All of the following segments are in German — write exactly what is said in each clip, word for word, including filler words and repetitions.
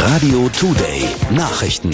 Radio Today Nachrichten.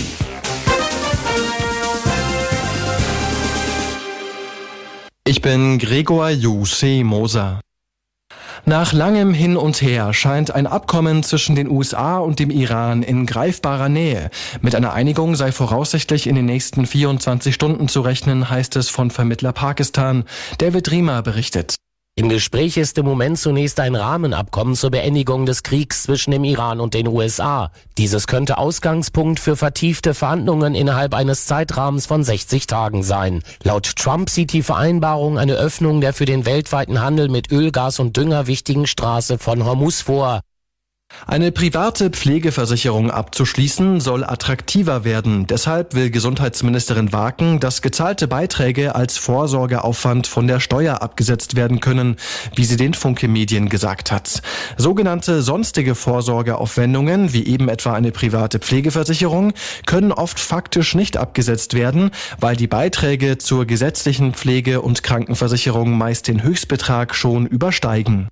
Ich bin Gregor Jussi Moser. Nach langem Hin und Her scheint ein Abkommen zwischen den U S A und dem Iran in greifbarer Nähe. Mit einer Einigung sei voraussichtlich in den nächsten vierundzwanzig Stunden zu rechnen, heißt es von Vermittler Pakistan. David Riemer berichtet. Im Gespräch ist im Moment zunächst ein Rahmenabkommen zur Beendigung des Kriegs zwischen dem Iran und den U S A. Dieses könnte Ausgangspunkt für vertiefte Verhandlungen innerhalb eines Zeitrahmens von sechzig Tagen sein. Laut Trump sieht die Vereinbarung eine Öffnung der für den weltweiten Handel mit Öl, Gas und Dünger wichtigen Straße von Hormuz vor. Eine private Pflegeversicherung abzuschließen soll attraktiver werden. Deshalb will Gesundheitsministerin Waken, dass gezahlte Beiträge als Vorsorgeaufwand von der Steuer abgesetzt werden können, wie sie den Funke Medien gesagt hat. Sogenannte sonstige Vorsorgeaufwendungen, wie eben etwa eine private Pflegeversicherung, können oft faktisch nicht abgesetzt werden, weil die Beiträge zur gesetzlichen Pflege- und Krankenversicherung meist den Höchstbetrag schon übersteigen.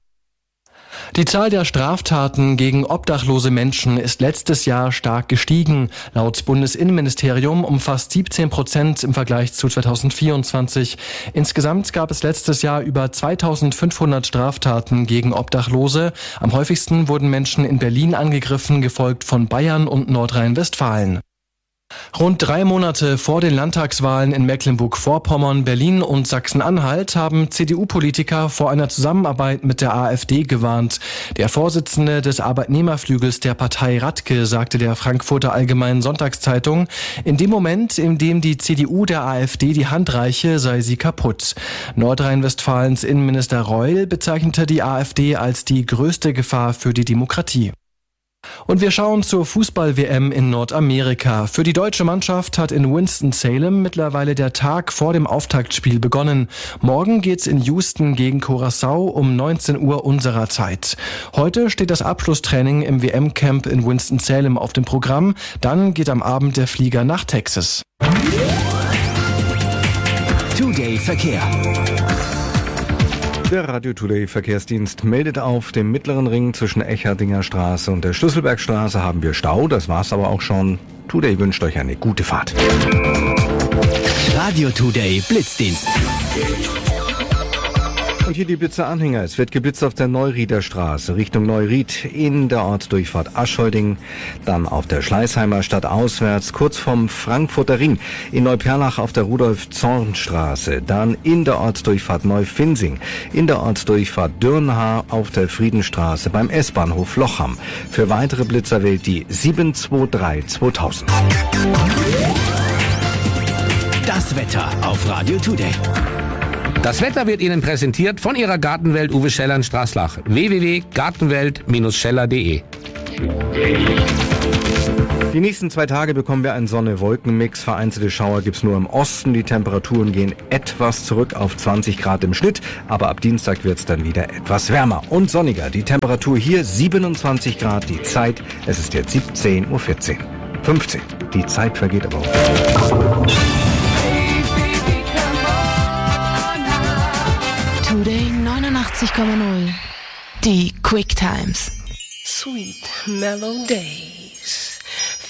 Die Zahl der Straftaten gegen obdachlose Menschen ist letztes Jahr stark gestiegen. Laut Bundesinnenministerium um fast siebzehn Prozent im Vergleich zu zweitausendvierundzwanzig. Insgesamt gab es letztes Jahr über zweitausendfünfhundert Straftaten gegen Obdachlose. Am häufigsten wurden Menschen in Berlin angegriffen, gefolgt von Bayern und Nordrhein-Westfalen. Rund drei Monate vor den Landtagswahlen in Mecklenburg-Vorpommern, Berlin und Sachsen-Anhalt haben C D U-Politiker vor einer Zusammenarbeit mit der AfD gewarnt. Der Vorsitzende des Arbeitnehmerflügels der Partei Radke sagte der Frankfurter Allgemeinen Sonntagszeitung, in dem Moment, in dem die C D U der AfD die Hand reiche, sei sie kaputt. Nordrhein-Westfalens Innenminister Reul bezeichnete die AfD als die größte Gefahr für die Demokratie. Und wir schauen zur Fußball-W M in Nordamerika. Für die deutsche Mannschaft hat in Winston-Salem mittlerweile der Tag vor dem Auftaktspiel begonnen. Morgen geht's in Houston gegen Curaçao um neunzehn Uhr unserer Zeit. Heute steht das Abschlusstraining im W M-Camp in Winston-Salem auf dem Programm. Dann geht am Abend der Flieger nach Texas. Today Verkehr. Der Radio Today Verkehrsdienst meldet, auf dem mittleren Ring zwischen Echerdinger Straße und der Schlüsselbergstraße haben wir Stau. Das war's aber auch schon. Today wünscht euch eine gute Fahrt. Radio Today Blitzdienst. Und hier die Blitzeranhänger. Es wird geblitzt auf der Neurieder Straße Richtung Neuried in der Ortsdurchfahrt Aschholding, dann auf der Schleißheimer Stadt auswärts, kurz vom Frankfurter Ring, in Neuperlach auf der Rudolf-Zorn-Straße, dann in der Ortsdurchfahrt Neufinzing, in der Ortsdurchfahrt Dürnhaar auf der Friedenstraße beim S-Bahnhof Lochham. Für weitere Blitzer wählt die sieben zwei drei zweitausend. Das Wetter auf Radio Today. Das Wetter wird Ihnen präsentiert von Ihrer Gartenwelt Uwe Scheller in Straßlach. w w w punkt gartenwelt Scheller punkt de. Die nächsten zwei Tage bekommen wir einen Sonne-Wolken-Mix. Vereinzelte Schauer gibt's nur im Osten. Die Temperaturen gehen etwas zurück auf zwanzig Grad im Schnitt. Aber ab Dienstag wird's dann wieder etwas wärmer und sonniger. Die Temperatur hier siebenundzwanzig Grad. Die Zeit, es ist jetzt siebzehn Uhr vierzehn. fünfzehn. Die Zeit vergeht aber auch. Today neunundachtzig Komma null. Die Quick Times. Sweet Mellow Day.